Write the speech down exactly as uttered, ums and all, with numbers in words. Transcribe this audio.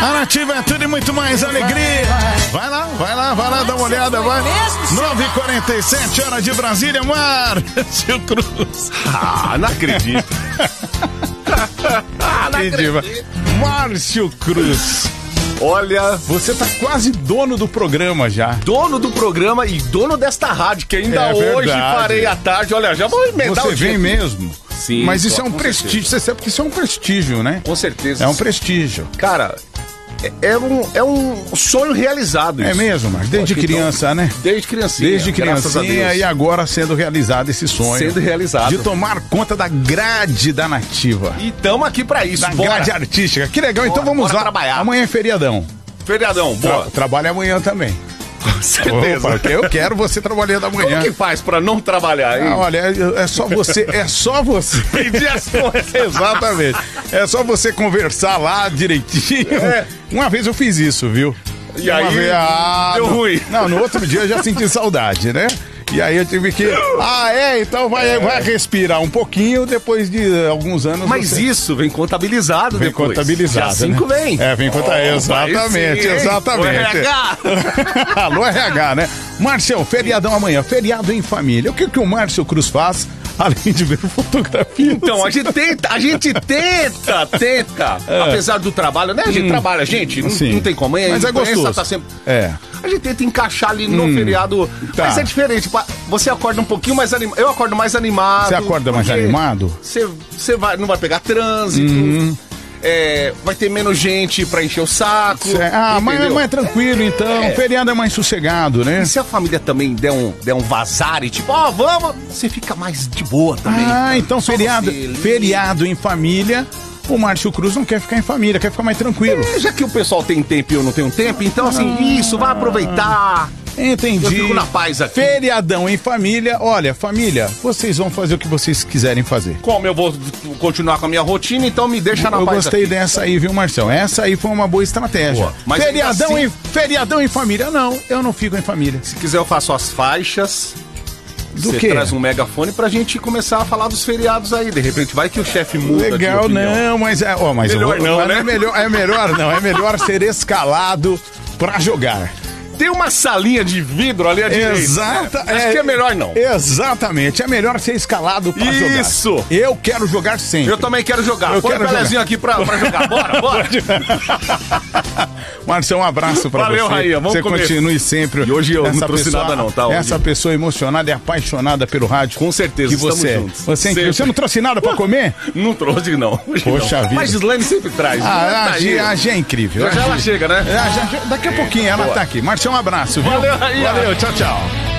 A Nativa é tudo e muito mais alegria. Vai lá, vai lá, vai lá, dá uma olhada, vai. nove e quarenta e sete, hora de Brasília, Márcio Cruz. Ah, não acredito. ah, não acredito. Márcio Cruz. Olha, você tá quase dono do programa já. Dono do programa e dono desta rádio, que ainda é hoje farei à tarde. Olha, já vou emendar Você o vem dia. mesmo. Sim. Mas isso ó, é um prestígio, certeza. Você sabe que isso é um prestígio, né? Com certeza. É um prestígio. Cara, é, é, um, é um sonho realizado isso. É mesmo, mas desde Poxa, criança, então, né? Desde criancinha. Desde criancinha e agora sendo realizado esse sonho. Sendo realizado. De tomar conta da grade da Nativa. E estamos aqui pra isso. Da bora. grade artística. Que legal, Bora, então vamos bora lá. Trabalhar. Amanhã é feriadão. Feriadão, boa. Tra trabalha amanhã também. Com certeza. Opa, eu quero você trabalhando amanhã. Como que faz pra não trabalhar, hein? Ah, olha, é, é só você, é só você. Pedir as coisas. Exatamente. É só você conversar lá direitinho. É. Uma vez eu fiz isso, viu? E Uma aí, vez, ah, deu no, ruim. Não, no outro dia eu já senti saudade, né? E aí eu tive que... Ah, é? Então vai, é. vai respirar um pouquinho depois de alguns anos. Mas você... isso vem contabilizado Vem depois. contabilizado, Dia cinco né? vem. É, vem contabilizado. Oh, exatamente, sim, exatamente. O R H. Alô, R H, né? Márcio, feriadão amanhã, feriado em família. O que, que o Márcio Cruz faz, além de ver fotografia? Então, a gente tenta, a gente tenta, tenta. É. Apesar do trabalho, né? A gente hum, trabalha, gente, não, não tem como. Mas é gostoso. Tá sempre... É. A gente tenta encaixar ali no hum, feriado. Tá. Mas é diferente. Você acorda um pouquinho mais animado. Eu acordo mais animado. Você acorda mais animado? Você, você vai, não vai pegar trânsito. Hum. É, vai ter menos gente pra encher o saco. Cê, ah, mas é mais tranquilo então. É. O feriado é mais sossegado, né? E se a família também der um, der um vazar e tipo, ó, oh, vamos, você fica mais de boa também. Ah, então feriado, feriado em família. O Márcio Cruz não quer ficar em família, quer ficar mais tranquilo. É, já que o pessoal tem tempo e eu não tenho tempo, então assim, ah, isso, vai aproveitar. Entendi. Eu fico na paz aqui. Feriadão em família. Olha, família, vocês vão fazer o que vocês quiserem fazer. Como eu vou continuar com a minha rotina, então me deixa na eu paz. Eu gostei aqui. dessa aí, viu, Marcião? Essa aí foi uma boa estratégia. Boa. Mas feriadão, assim, em, feriadão em família. Não, eu não fico em família. Se quiser eu faço as faixas. Do Você quê? traz um megafone pra gente começar a falar dos feriados aí. De repente vai que o chefe muda. Legal, não, mas é, ó, mas melhor vou, não, mas né? É melhor, é melhor não, é melhor ser escalado pra jogar. Tem uma salinha de vidro ali à direita. Exata, é, acho é, que é melhor não. Exatamente, é melhor ser escalado pra Isso. jogar. Isso. Eu quero jogar sempre. Eu também quero jogar. Eu Põe quero o Pelezinho aqui pra, pra jogar. Bora, bora. Marcelo, um abraço pra Valeu, você. Rainha, vamos Você comer. continue sempre. E hoje eu essa não trouxe pessoa, nada não, tá? Hoje. Essa pessoa emocionada e apaixonada pelo rádio. Com certeza, que você estamos é. juntos. Você, é incrível. Você não trouxe nada pra comer? Não trouxe, não. Hoje Poxa não. vida. Mas Gislaine sempre traz. Ah, tá a, G, a G é incrível. Já, já ela chega, né? Já, já, daqui a pouquinho ela Boa. tá aqui. Marcelo, um abraço, viu? Valeu, Rainha. Valeu, tchau, tchau.